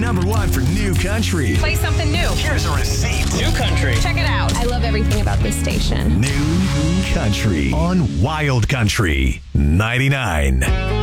number one for new country. Play something new. Here's a receipt. New country. Check it out. I love everything about this station. New country on Wild Country 99.